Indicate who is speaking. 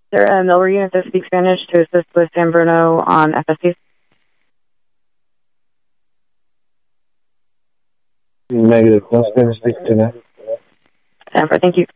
Speaker 1: there a Miller unit that speaks Spanish to assist with San Bruno on FSCs?
Speaker 2: Negative. No Spanish speaking tonight.
Speaker 1: Sanford, thank you.